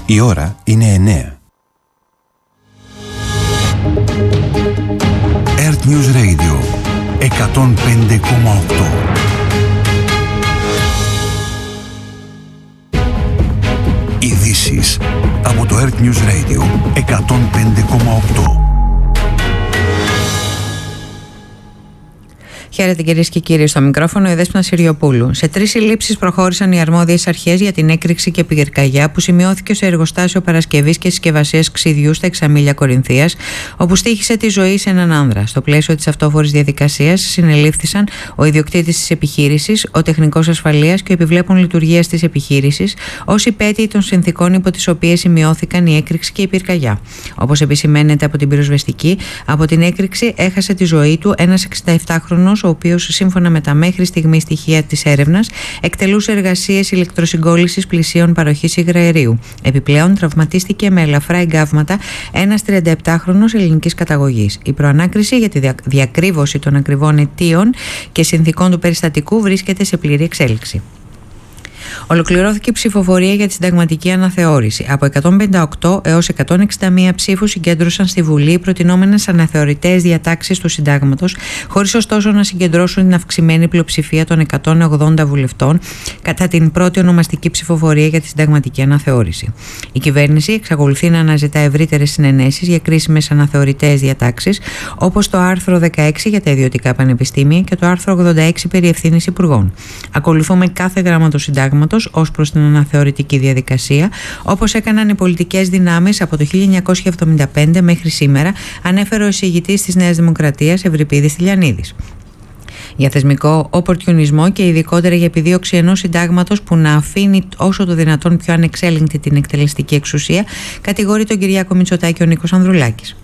Η ώρα είναι 9. Earth News Radio 105,8. Ειδήσεις από το Earth News Radio 105,8. Χαίρετε κυρίες και κύριοι, στο μικρόφωνο η Δέσποινα Συριοπούλου. Σε 3 συλλήψεις προχώρησαν οι αρμόδιες αρχές για την έκρηξη και πυρκαγιά που σημειώθηκε σε εργοστάσιο παρασκευής και συσκευασίας ξυδιού στα Εξαμήλια Κορινθίας, όπου στοίχησε τη ζωή σε έναν άνδρα. Στο πλαίσιο της αυτόφορης διαδικασίας συνελήφθησαν ο ιδιοκτήτης της επιχείρησης, ο τεχνικός ασφαλείας και ο επιβλέπων λειτουργίας της επιχείρησης, ως υπέτειοι των συνθηκών υπό τις οποίες σημειώθηκαν η έκρηξη και η πυρκαγιά. Όπως επισημαίνεται από την πυροσβεστική, από την έκρηξη έχασε τη ζωή του ένας 67χρονος, ο οποίος, σύμφωνα με τα μέχρι στιγμή στοιχεία της έρευνας, εκτελούσε εργασίες ηλεκτροσυγκόλλησης πλησίων παροχής υγραερίου. Επιπλέον, τραυματίστηκε με ελαφρά εγκάβματα ένας 37χρονος ελληνικής καταγωγής. Η προανάκριση για τη διακρύβωση των ακριβών αιτίων και συνθηκών του περιστατικού βρίσκεται σε πλήρη εξέλιξη. Ολοκληρώθηκε η ψηφοφορία για τη συνταγματική αναθεώρηση. Από 158 έως 161 ψήφους συγκέντρωσαν στη Βουλή οι προτινόμενες αναθεωρητές διατάξεις του Συντάγματος, χωρίς ωστόσο να συγκεντρώσουν την αυξημένη πλειοψηφία των 180 βουλευτών κατά την πρώτη ονομαστική ψηφοφορία για τη συνταγματική αναθεώρηση. Η κυβέρνηση εξακολουθεί να αναζητά ευρύτερες συνενέσεις για κρίσιμες αναθεωρητές διατάξεις, όπως το άρθρο 16 για τα ιδιωτικά πανεπιστήμια και το άρθρο 86 περί ευθύνης υπουργών. Ακολουθούμε κάθε γράμμα του Συντάγματος ως προς την αναθεωρητική διαδικασία, όπως έκαναν οι πολιτικές δυνάμεις από το 1975 μέχρι σήμερα, ανέφερε ο εισηγητής της Νέας Δημοκρατίας Ευρυπίδης Τηλιανίδης. Για θεσμικό οπορτιουνισμό και ειδικότερα για επιδίωξη ενός συντάγματος που να αφήνει όσο το δυνατόν πιο ανεξέλεγκτη την εκτελεστική εξουσία, κατηγορεί τον Κυριάκο Μητσοτάκη ο Νίκος Ανδρουλάκης.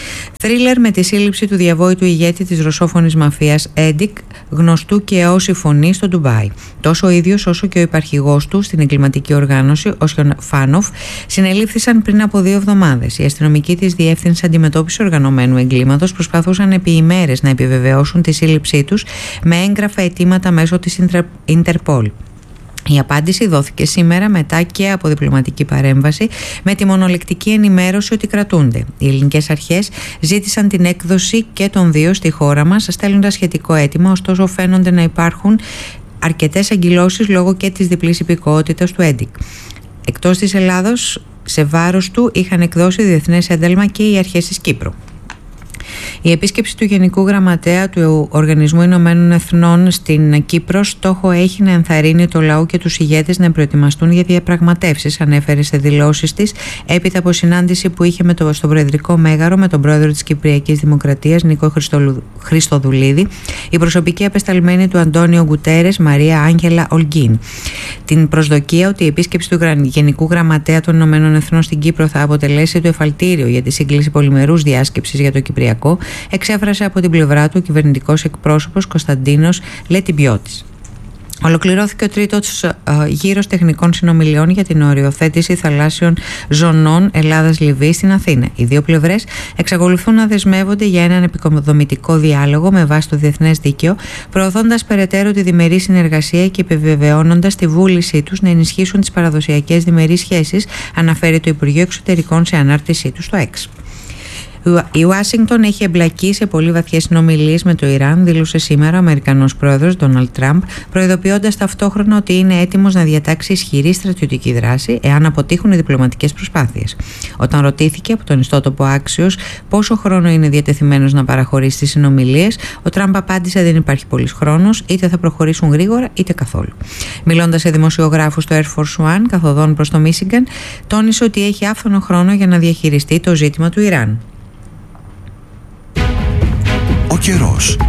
Θρίλερ με τη σύλληψη του διαβόητου ηγέτη της ρωσόφωνης μαφίας Έντικ, γνωστού και ως η Φωνή, στο Ντουμπάι. Τόσο ο ίδιος όσο και ο υπαρχηγός του στην εγκληματική οργάνωση, ο Σιοφάνοφ, συνελήφθησαν πριν από 2 εβδομάδες. Οι αστυνομικοί της Διεύθυνσης Αντιμετώπισης Οργανωμένου Εγκλήματος προσπαθούσαν επί ημέρες να επιβεβαιώσουν τη σύλληψή τους με έγγραφα αιτήματα μέσω της Ιντερπόλ. Η απάντηση δόθηκε σήμερα μετά και από διπλωματική παρέμβαση, με τη μονολεκτική ενημέρωση ότι κρατούνται. Οι ελληνικές αρχές ζήτησαν την έκδοση και των 2 στη χώρα μας, στέλνοντας σχετικό αίτημα, ωστόσο φαίνονται να υπάρχουν αρκετές αγκυλώσεις λόγω και της διπλής υπηκοότητας του Έντικ. Εκτός της Ελλάδος, σε βάρος του είχαν εκδώσει διεθνές ένταλμα και οι αρχές της Κύπρου. Η επίσκεψη του Γενικού Γραμματέα του Οργανισμού Ηνωμένων Εθνών στην Κύπρο στόχο έχει να ενθαρρύνει το λαό και τους ηγέτες να προετοιμαστούν για διαπραγματεύσεις, ανέφερε σε δηλώσεις της έπειτα από συνάντηση που είχε στο Προεδρικό Μέγαρο με τον πρόεδρο της Κυπριακής Δημοκρατίας Νίκο Χριστοδουλίδη, η προσωπική απεσταλμένη του Αντώνιο Γκουτέρες Μαρία Άγγελα Ολγκίν. Την προσδοκία ότι η επίσκεψη του Γενικού Γραμματέα των Ηνωμένων Εθνών στην Κύπρο θα αποτελέσει το εφαλτήριο για τη σύγκληση πολυμερούς διάσκεψης για το Κυπριακό, εξέφρασε από την πλευρά του ο κυβερνητικός εκπρόσωπος Κωνσταντίνος Λετιμπιώτης. Ολοκληρώθηκε ο τρίτος γύρος τεχνικών συνομιλιών για την οριοθέτηση θαλάσσιων ζωνών Ελλάδας-Λιβύης στην Αθήνα. Οι 2 πλευρές εξακολουθούν να δεσμεύονται για έναν επικοδομητικό διάλογο με βάση το διεθνές δίκαιο, προωθώντας περαιτέρω τη διμερή συνεργασία και επιβεβαιώνοντας τη βούλησή τους να ενισχύσουν τις παραδοσιακές διμερείς σχέσεις, αναφέρει το Υπουργείο Εξωτερικών σε ανάρτησή του στο X. Η Ουάσιγκτον έχει εμπλακεί σε πολύ βαθιές συνομιλίες με το Ιράν, δήλωσε σήμερα ο Αμερικανός πρόεδρος Ντόναλντ Τραμπ, προειδοποιώντας ταυτόχρονα ότι είναι έτοιμος να διατάξει ισχυρή στρατιωτική δράση εάν αποτύχουν οι διπλωματικές προσπάθειες. Όταν ρωτήθηκε από τον ιστότοπο Axios πόσο χρόνο είναι διατεθειμένος να παραχωρήσει τις συνομιλίες, ο Τραμπ απάντησε: δεν υπάρχει πολύς χρόνος, είτε θα προχωρήσουν γρήγορα είτε καθόλου. Μιλώντας σε δημοσιογράφους στο Air Force One καθοδόν προς το Μίσιγκαν, τόνισε ότι έχει άφθονο χρόνο για να διαχειριστεί το ζήτημα του Ιράν. Ο καιρός.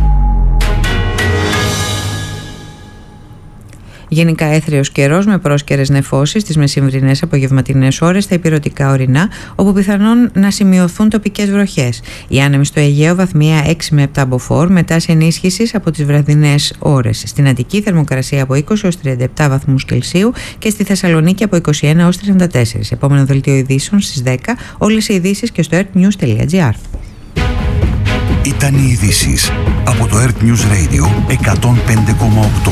Γενικά έθριος καιρός με πρόσκαιρες νεφώσεις τις μεσημβρινές απογευματινές ώρες στα ηπειρωτικά ορεινά, όπου πιθανόν να σημειωθούν τοπικές βροχές. Οι άνεμοι στο Αιγαίο βαθμία 6 με 7 μποφόρ, με τάση ενίσχυσης από τις βραδινές ώρες. Στην Αττική θερμοκρασία από 20 έως 37 βαθμούς Κελσίου και στη Θεσσαλονίκη από 21 έως 34. Επόμενο δελτίο ειδήσεων στις 10. Όλες οι ειδήσεις και στο earthnews.gr. Ήταν οι ειδήσεις από το Earth News Radio 105,8.